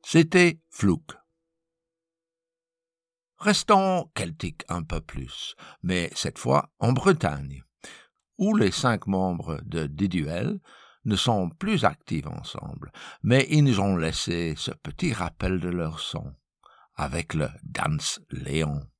C'était Fluke. Restons celtiques un peu plus, mais cette fois en Bretagne, où les 5 membres de Diduel ne sont plus actifs ensemble, mais ils nous ont laissé ce petit rappel de leur son, avec le Dance Léon.